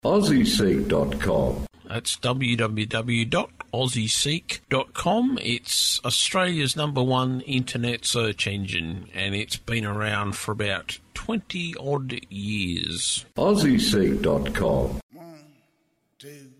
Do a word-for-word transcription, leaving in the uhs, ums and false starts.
aussie seek dot com. That's w w w dot aussie seek dot com. It's Australia's number one internet search engine, and it's been around for about twenty odd years. aussie seek dot com. One, two.